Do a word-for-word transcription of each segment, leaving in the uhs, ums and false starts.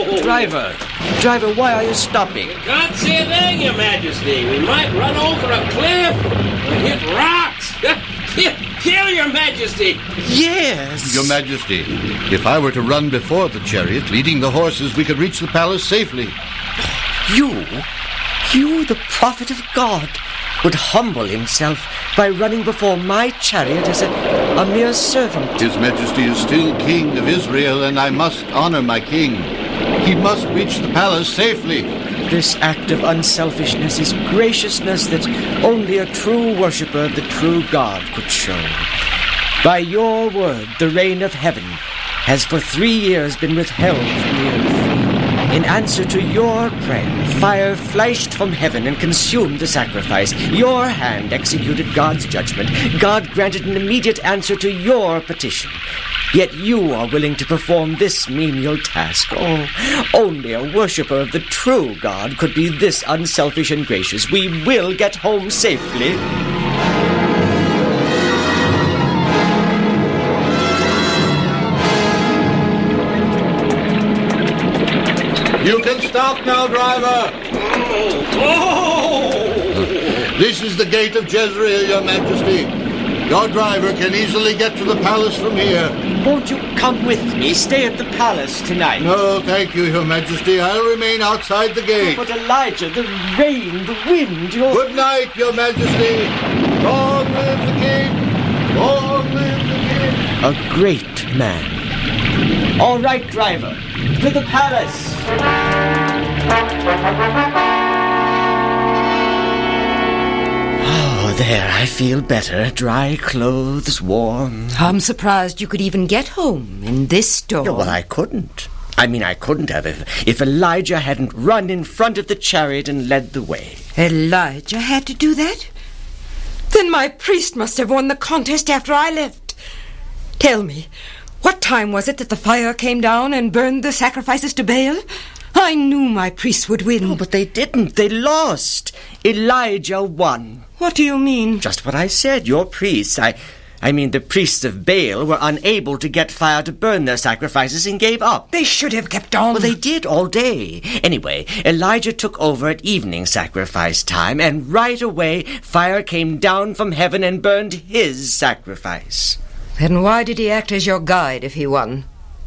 Driver! Driver, why are you stopping? Can't see a thing, Your Majesty. We might run over a cliff or hit rocks. Kill Your Majesty. Yes. Your Majesty, if I were to run before the chariot, leading the horses, we could reach the palace safely. You, you, the prophet of God, would humble himself by running before my chariot as a, a mere servant. His Majesty is still King of Israel, and I must honor my king. He must reach the palace safely. This act of unselfishness is graciousness that only a true worshipper of the true God could show. By your word, the rain of heaven has for three years been withheld from the earth. In answer to your prayer, fire flashed from heaven and consumed the sacrifice. Your hand executed God's judgment. God granted an immediate answer to your petition. Yet you are willing to perform this menial task. Oh, only a worshipper of the true God could be this unselfish and gracious. We will get home safely. You can stop now, driver. Oh! This is the gate of Jezreel, Your Majesty. Your driver can easily get to the palace from here. Won't you come with me? Stay at the palace tonight. No, thank you, Your Majesty. I'll remain outside the gate. But Elijah, the rain, the wind, your... Good night, Your Majesty. Long live the king. Long live the king. A great man. All right, driver. To the palace. Oh, there, I feel better. Dry clothes, warm. I'm surprised you could even get home in this storm. Yeah, well, I couldn't. I mean, I couldn't have if, if Elijah hadn't run in front of the chariot and led the way. Elijah had to do that? Then my priest must have won the contest after I left. Tell me, what time was it that the fire came down and burned the sacrifices to Baal? I knew my priests would win. Oh, but they didn't. They lost. Elijah won. What do you mean? Just what I said. Your priests, I, I mean the priests of Baal, were unable to get fire to burn their sacrifices and gave up. They should have kept on. Well, they did all day. Anyway, Elijah took over at evening sacrifice time, and right away fire came down from heaven and burned his sacrifice. Then why did he act as your guide if he won?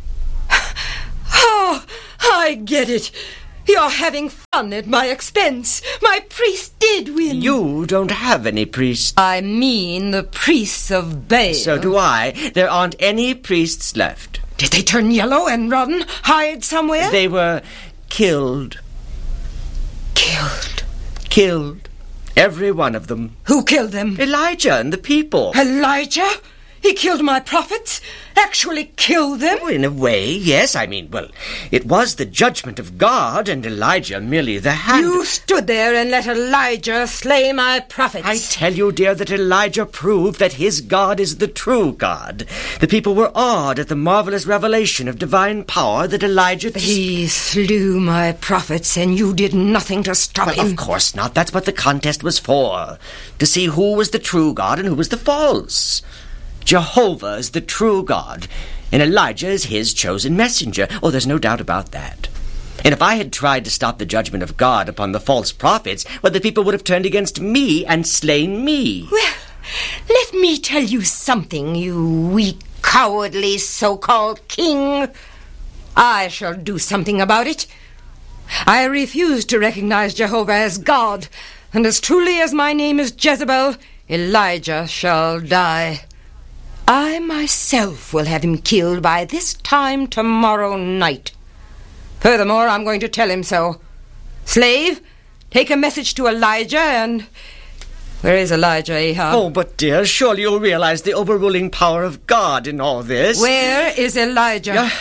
Oh, I get it. You're having fun at my expense. My priest did win. You don't have any priests. I mean the priests of Baal. So do I. There aren't any priests left. Did they turn yellow and run, hide somewhere? They were killed. Killed? Killed. Every one of them. Who killed them? Elijah and the people. Elijah? He killed my prophets? Actually killed them? Oh, in a way, yes. I mean, well, it was the judgment of God, and Elijah merely the hand... You stood there and let Elijah slay my prophets. I tell you, dear, that Elijah proved that his God is the true God. The people were awed at the marvelous revelation of divine power that Elijah... He slew my prophets, and you did nothing to stop well, him. Of course not. That's what the contest was for. To see who was the true God and who was the false. Jehovah is the true God, and Elijah is his chosen messenger. Oh, there's no doubt about that. And if I had tried to stop the judgment of God upon the false prophets, well, the people would have turned against me and slain me. Well, let me tell you something, you weak, cowardly so-called king. I shall do something about it. I refuse to recognize Jehovah as God, and as truly as my name is Jezebel, Elijah shall die. I myself will have him killed by this time tomorrow night. Furthermore, I'm going to tell him so. Slave, take a message to Elijah and... Where is Elijah, Ahab? Oh, but dear, surely you'll realize the overruling power of God in all this. Where is Elijah? Yeah.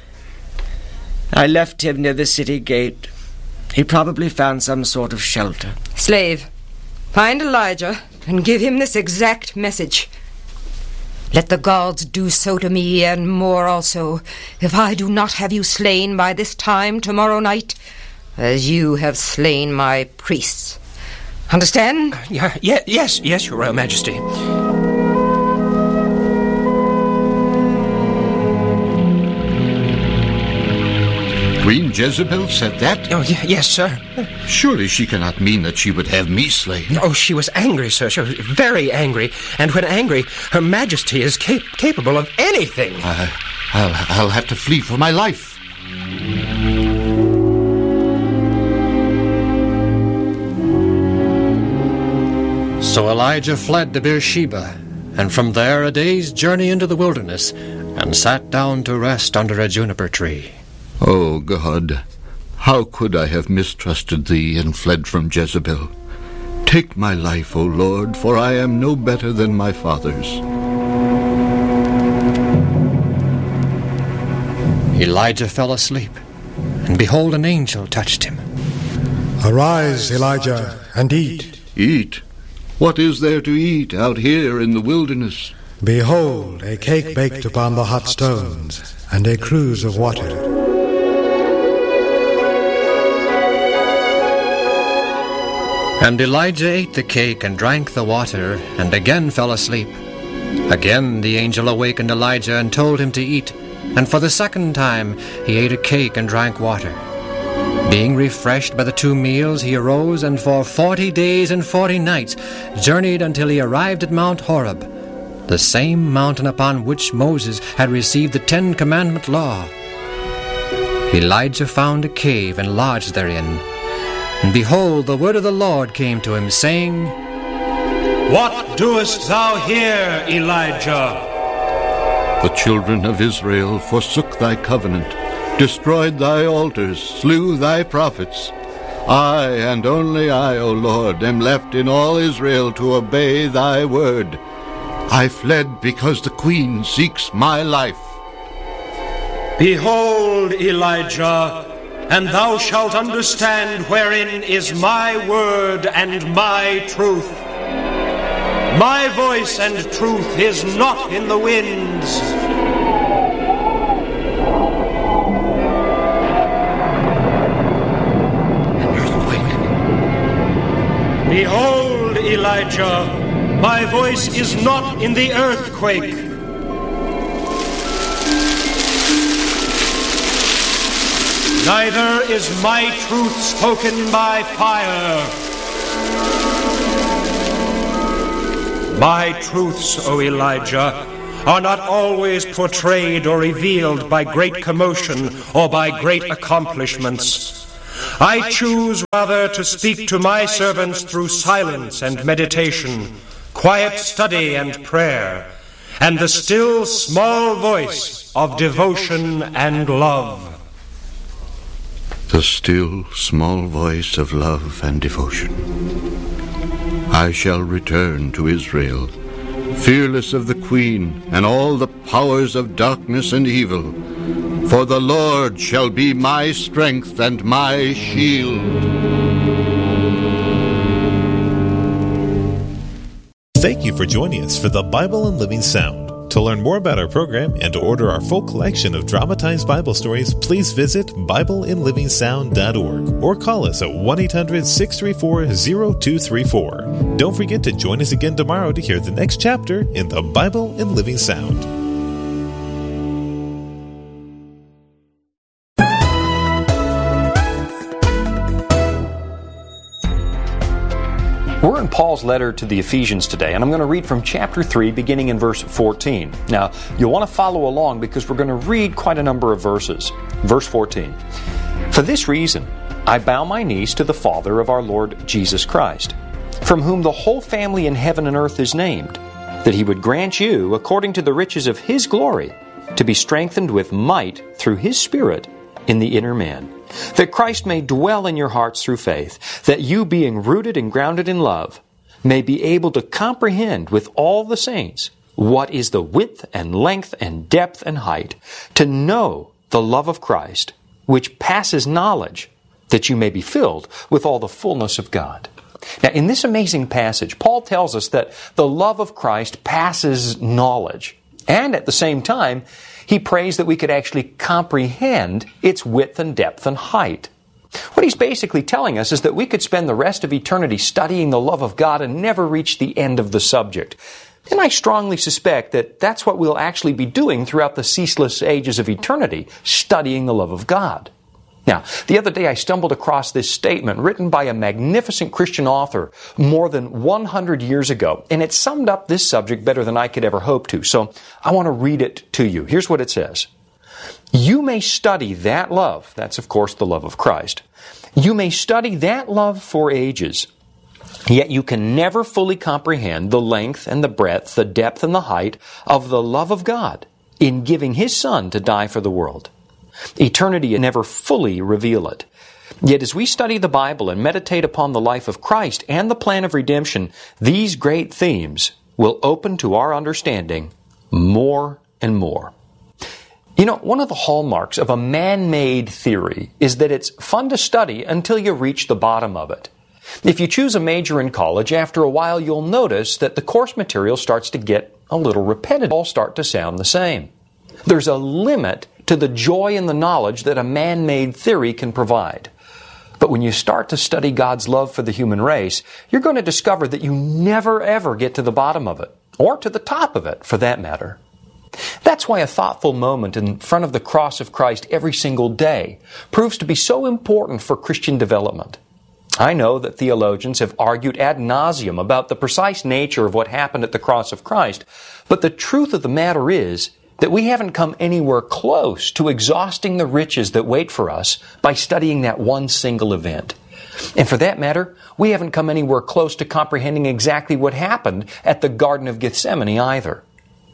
I left him near the city gate. He probably found some sort of shelter. Slave, find Elijah and give him this exact message. Let the gods do so to me, and more also, if I do not have you slain by this time tomorrow night, as you have slain my priests. Understand? Uh, yeah, yeah, yes, yes, Your Royal Majesty. Queen Jezebel said that? Oh, y- yes, sir. Surely she cannot mean that she would have me slain. Oh, she was angry, sir. She was very angry. And when angry, Her Majesty is cap- capable of anything. I, I'll, I'll have to flee for my life. So Elijah fled to Beersheba, and from there a day's journey into the wilderness, and sat down to rest under a juniper tree. Oh, God, how could I have mistrusted thee and fled from Jezebel? Take my life, O Lord, for I am no better than my fathers. Elijah fell asleep, and behold, an angel touched him. Arise, Elijah, and eat. Eat? What is there to eat out here in the wilderness? Behold, a cake baked upon the hot stones, and a cruse of water. And Elijah ate the cake and drank the water, and again fell asleep. Again the angel awakened Elijah and told him to eat, and for the second time he ate a cake and drank water. Being refreshed by the two meals, he arose and for forty days and forty nights journeyed until he arrived at Mount Horeb, the same mountain upon which Moses had received the Ten Commandment law. Elijah found a cave and lodged therein. And behold, the word of the Lord came to him, saying, What doest thou here, Elijah? The children of Israel forsook thy covenant, destroyed thy altars, slew thy prophets. I, and only I, O Lord, am left in all Israel to obey thy word. I fled because the queen seeks my life. Behold, Elijah, and thou shalt understand wherein is my word and my truth. My voice and truth is not in the winds. Behold, Elijah, my voice is not in the earthquake. Neither is my truth spoken by fire. My truths, O Elijah, are not always portrayed or revealed by great commotion or by great accomplishments. I choose rather to speak to my servants through silence and meditation, quiet study and prayer, and the still small voice of devotion and love. The still small voice of love and devotion. I shall return to Israel, fearless of the queen and all the powers of darkness and evil. For the Lord shall be my strength and my shield. Thank you for joining us for the Bible in Living Sound. To learn more about our program and to order our full collection of dramatized Bible stories, please visit Bible in Living Sound dot org or call us at one eight hundred six three four zero two three four. Don't forget to join us again tomorrow to hear the next chapter in the Bible in Living Sound. We're in Paul's letter to the Ephesians today, and I'm going to read from chapter three, beginning in verse fourteen. Now, you'll want to follow along because we're going to read quite a number of verses. Verse fourteen. For this reason, I bow my knees to the Father of our Lord Jesus Christ, from whom the whole family in heaven and earth is named, that He would grant you, according to the riches of His glory, to be strengthened with might through His Spirit in the inner man, that Christ may dwell in your hearts through faith, that you, being rooted and grounded in love, may be able to comprehend with all the saints what is the width and length and depth and height, to know the love of Christ, which passes knowledge, that you may be filled with all the fullness of God. Now, in this amazing passage, Paul tells us that the love of Christ passes knowledge, and at the same time, he prays that we could actually comprehend its width and depth and height. What he's basically telling us is that we could spend the rest of eternity studying the love of God and never reach the end of the subject. And I strongly suspect that that's what we'll actually be doing throughout the ceaseless ages of eternity, studying the love of God. Now, the other day I stumbled across this statement written by a magnificent Christian author more than one hundred years ago, and it summed up this subject better than I could ever hope to. So I want to read it to you. Here's what it says. You may study that love, that's of course the love of Christ. You may study that love for ages, yet you can never fully comprehend the length and the breadth, the depth and the height of the love of God in giving His Son to die for the world. Eternity never fully reveal it. Yet as we study the Bible and meditate upon the life of Christ and the plan of redemption, these great themes will open to our understanding more and more. You know, one of the hallmarks of a man-made theory is that it's fun to study until you reach the bottom of it. If you choose a major in college, after a while you'll notice that the course material starts to get a little repetitive. All start to sound the same. There's a limit to the joy and the knowledge that a man-made theory can provide. But when you start to study God's love for the human race, you're going to discover that you never ever get to the bottom of it, or to the top of it, for that matter. That's why a thoughtful moment in front of the cross of Christ every single day proves to be so important for Christian development. I know that theologians have argued ad nauseum about the precise nature of what happened at the cross of Christ, but the truth of the matter is that we haven't come anywhere close to exhausting the riches that wait for us by studying that one single event. And for that matter, we haven't come anywhere close to comprehending exactly what happened at the Garden of Gethsemane either.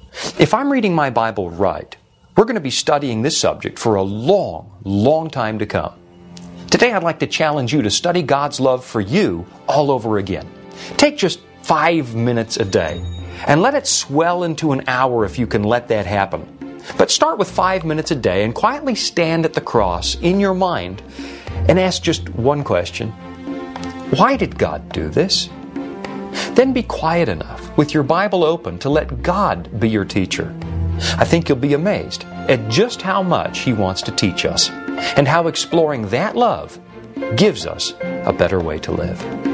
If I'm reading my Bible right, we're going to be studying this subject for a long, long time to come. Today I'd like to challenge you to study God's love for you all over again. Take just five minutes a day and let it swell into an hour if you can let that happen. But start with five minutes a day and quietly stand at the cross in your mind and ask just one question. Why did God do this? Then be quiet enough with your Bible open to let God be your teacher. I think you'll be amazed at just how much He wants to teach us and how exploring that love gives us a better way to live.